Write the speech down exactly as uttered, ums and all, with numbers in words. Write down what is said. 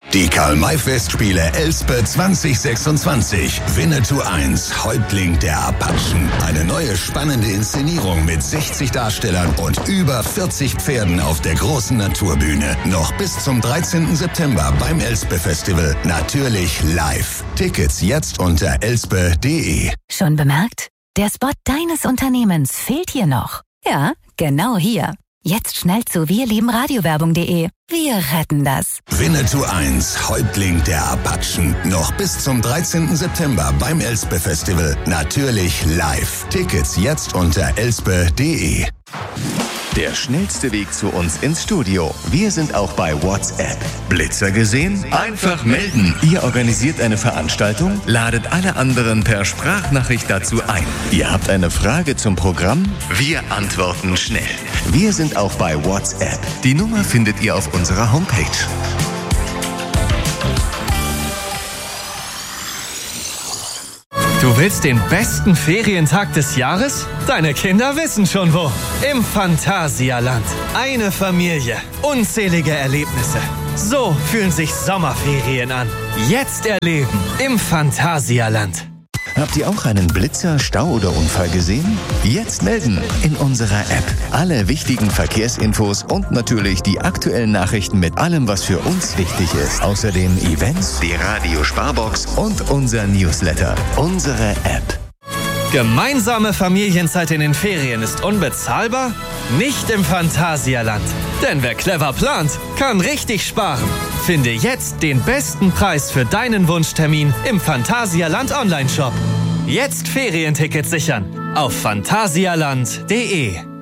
Die Karl-May-Festspiele Elspe zwanzig sechsundzwanzig. Winnetou eins, Häuptling der Apachen. Eine neue spannende Inszenierung mit sechzig Darstellern und über vierzig Pferden auf der großen Naturbühne. Noch bis zum dreizehnten September beim Elspe-Festival. Natürlich live. Tickets jetzt unter elspe punkt de. Schon bemerkt? Der Spot deines Unternehmens fehlt hier noch. Ja, genau hier. Jetzt schnell zu wirliebenradiowerbung punkt de. Wir retten das. Winnetou eins, Häuptling der Apachen. Noch bis zum dreizehnten September beim Elspe-Festival. Natürlich live. Tickets jetzt unter elspe punkt de. Der schnellste Weg zu uns ins Studio. Wir sind auch bei WhatsApp. Blitzer gesehen? Einfach melden. Ihr organisiert eine Veranstaltung, ladet alle anderen per Sprachnachricht dazu ein. Ihr habt eine Frage zum Programm? Wir antworten schnell. Wir sind auch bei WhatsApp. Die Nummer findet ihr auf unserer Homepage. Du willst den besten Ferientag des Jahres? Deine Kinder wissen schon wo. Im Phantasialand. Eine Familie. Unzählige Erlebnisse. So fühlen sich Sommerferien an. Jetzt erleben im Phantasialand. Habt ihr auch einen Blitzer, Stau oder Unfall gesehen? Jetzt melden in unserer App. Alle wichtigen Verkehrsinfos und natürlich die aktuellen Nachrichten mit allem, was für uns wichtig ist. Außerdem Events, die Radio-Sparbox und unser Newsletter. Unsere App. Gemeinsame Familienzeit in den Ferien ist unbezahlbar? Nicht im Phantasialand. Denn wer clever plant, kann richtig sparen. Finde jetzt den besten Preis für deinen Wunschtermin im Phantasialand Online-Shop. Jetzt Ferientickets sichern auf phantasialand punkt de.